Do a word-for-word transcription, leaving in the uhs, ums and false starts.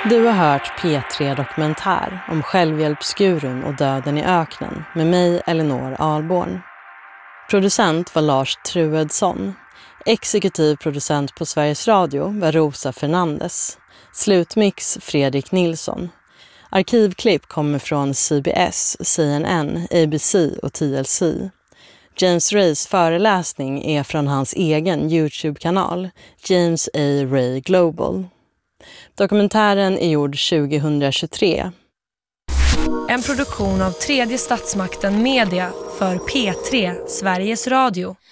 Du har hört P tre Dokumentär om självhjälpsgurun och döden i öknen med mig, Elinor Ahlborn. Producent var Lars Truedsson. Exekutiv producent på Sveriges Radio var Rosa Fernandes. Slutmix Fredrik Nilsson. Arkivklipp kommer från C B S, C N N, A B C och T L C. James Rays föreläsning är från hans egen YouTube-kanal, James A. Ray Global. Dokumentären är gjord tjugohundratjugotre. En produktion av Tredje Statsmakten Media för P tre, Sveriges Radio.